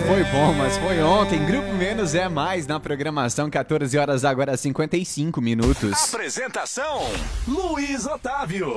foi bom, mas foi ontem. Grupo Menos é mais na programação, 14 horas agora 55 minutos. Apresentação: Luiz Otávio.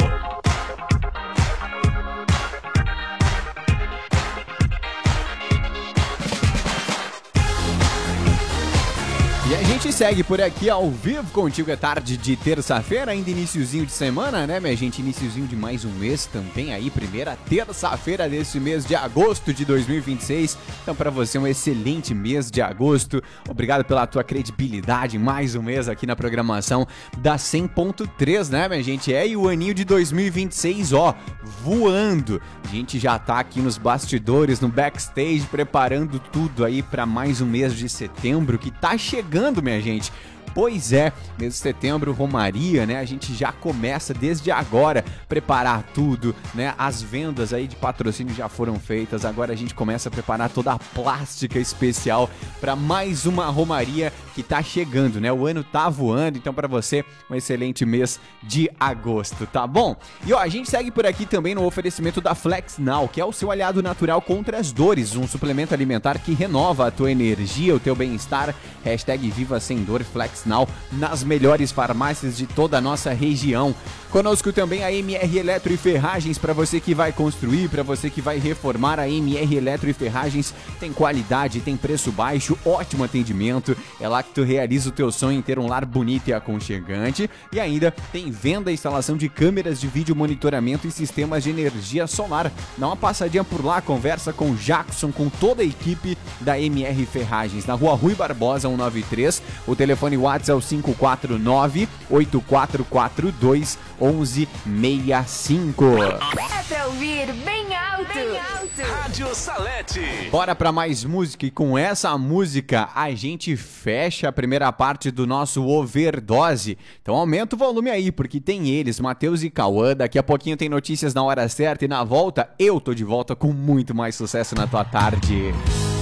E a gente segue por aqui ao vivo contigo, é tarde de terça-feira, ainda iniciozinho de semana, né, minha gente? Iniciozinho de mais um mês também aí, primeira terça-feira desse mês de agosto de 2026. Então, pra você, um excelente mês de agosto. Obrigado pela tua credibilidade, mais um mês aqui na programação da 100.3, né, minha gente? E o aninho de 2026, ó, voando. A gente já tá aqui nos bastidores, no backstage, preparando tudo aí pra mais um mês de setembro que tá chegando, minha gente. Pois é, mês de setembro, Romaria, né? A gente já começa desde agora preparar tudo, né? As vendas aí de patrocínio já foram feitas, agora a gente começa a preparar toda a plástica especial para mais uma Romaria que tá chegando, né? O ano tá voando, então para você um excelente mês de agosto, tá bom? E ó, a gente segue por aqui também no oferecimento da Flex Now, que é o seu aliado natural contra as dores, um suplemento alimentar que renova a tua energia, o teu bem-estar. Hashtag Viva Sem Dor Flex Now, nas melhores farmácias de toda a nossa região. Conosco também a MR Eletro e Ferragens, para você que vai construir, para você que vai reformar. A MR Eletro e Ferragens tem qualidade, tem preço baixo, ótimo atendimento. É lá que tu realiza o teu sonho em ter um lar bonito e aconchegante. E ainda tem venda e instalação de câmeras de vídeo monitoramento e sistemas de energia solar. Dá uma passadinha por lá, conversa com o Jackson, com toda a equipe da MR Ferragens, na Rua Rui Barbosa 193. O telefone WhatsApp é o 549-8442-1165. É pra ouvir bem alto. Rádio Salete. Bora pra mais música, e com essa música a gente fecha a primeira parte do nosso Overdose. Então aumenta o volume aí, porque tem eles, Matheus e Cauã. Daqui a pouquinho tem notícias na hora certa e na volta eu tô de volta com muito mais sucesso na tua tarde.